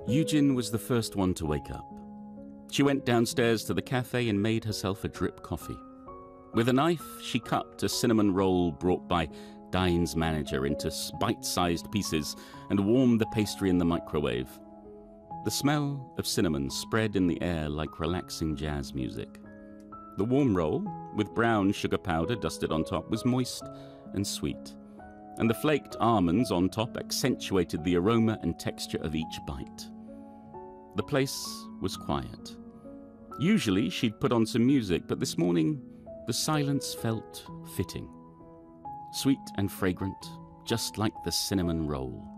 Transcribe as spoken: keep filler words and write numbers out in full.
Eugen was the first one to wake up. She went downstairs to the cafe and made herself a drip coffee. With a knife, she cut a cinnamon roll brought by Dine's manager into bite-sized pieces and warmed the pastry in the microwave. The smell of cinnamon spread in the air like relaxing jazz music. The warm roll, with brown sugar powder dusted on top, was moist and sweet, and the flaked almonds on top accentuated the aroma and texture of each bite. The place was quiet. Usually she'd put on some music, but this morning the silence felt fitting. Sweet and fragrant, just like the cinnamon roll.